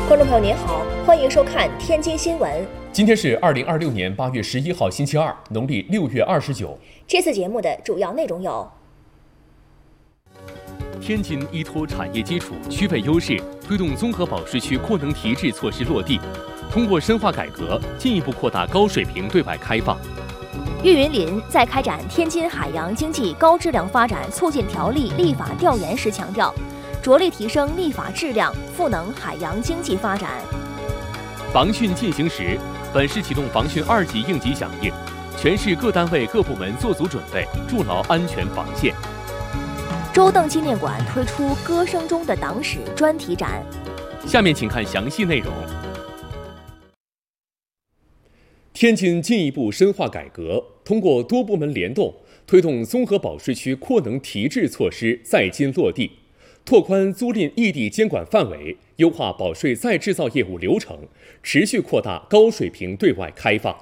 观众朋友您好，欢迎收看天津新闻。 今天是2026年8月11号，星期二，农历6月29。 这次节目的主要内容有： 天津依托产业基础、区位优势，推动综合保税区扩能提质措施落地，通过深化改革，进一步扩大高水平对外开放。 岳云林在开展天津海洋经济高质量发展促进条例立法调研时强调，着力提升立法质量，赋能海洋经济发展。 防汛进行时，本市启动防汛2级应急响应，全市各单位各部门做足准备，筑牢安全防线。 周邓纪念馆推出《歌声中的党史》专题展。 下面请看详细内容。 天津进一步深化改革，通过多部门联动，推动综合保税区扩能提质措施在京落地，拓宽租赁异地监管范围，优化保税再制造业务流程，持续扩大高水平对外开放。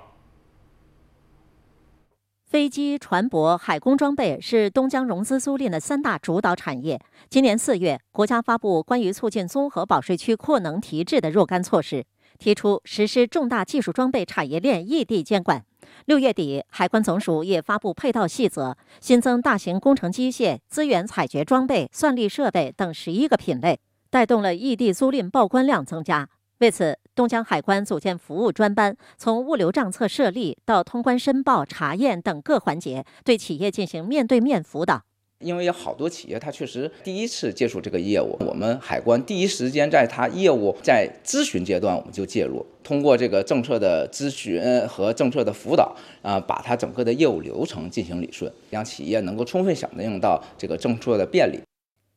飞机、船舶、海工装备是东江融资租赁的3大主导产业。今年4月，国家发布关于促进综合保税区扩能提质的若干措施，提出实施重大技术装备产业链异地监管。6月底，海关总署也发布配套细则，新增大型工程机械、资源采掘装备、算力设备等11个品类，带动了异地租赁报关量增加。为此，东江海关组建服务专班，从物流账册设立到通关申报、查验等各环节，对企业进行面对面辅导。 因为有好多企业，它确实第一次接触这个业务，我们海关第一时间在它业务在咨询阶段我们就介入，通过这个政策的咨询和政策的辅导，把它整个的业务流程进行理顺，让企业能够充分响应到这个政策的便利。